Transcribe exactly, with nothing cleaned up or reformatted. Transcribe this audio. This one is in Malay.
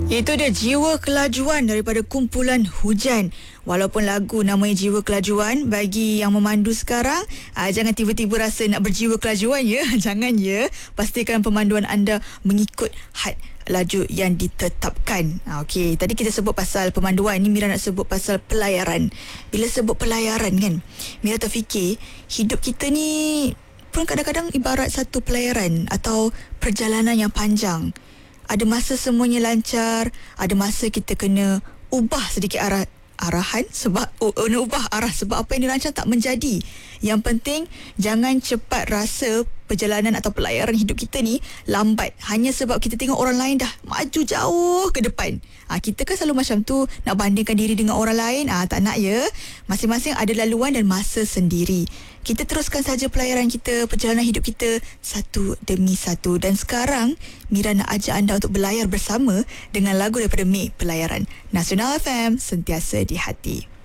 Itu dia Jiwa Kelajuan daripada kumpulan Hujan. Walaupun lagu namanya Jiwa Kelajuan, bagi yang memandu sekarang, aa, jangan tiba-tiba rasa nak berjiwa kelajuan ya. Jangan ya. Pastikan pemanduan anda mengikut had laju yang ditetapkan. Ha, Okey, tadi kita sebut pasal pemanduan. Ni Mira nak sebut pasal pelayaran. Bila sebut pelayaran kan, Mira terfikir hidup kita ni pun kadang-kadang ibarat satu pelayaran atau perjalanan yang panjang. Ada masa semuanya lancar, ada masa kita kena ubah sedikit arah arahan sebab oh, kena ubah arah sebab apa yang dirancang tak menjadi. Yang penting jangan cepat rasa perjalanan atau pelayaran hidup kita ni lambat hanya sebab kita tengok orang lain dah maju jauh ke depan. Ha, kita kan selalu macam tu, nak bandingkan diri dengan orang lain. Ah ha, tak nak ya. Masing-masing ada laluan dan masa sendiri. Kita teruskan saja pelayaran kita, perjalanan hidup kita satu demi satu. Dan sekarang Mira nak ajak anda untuk berlayar bersama dengan lagu daripada Meg, Pelayaran. Nasional F M, sentiasa di hati.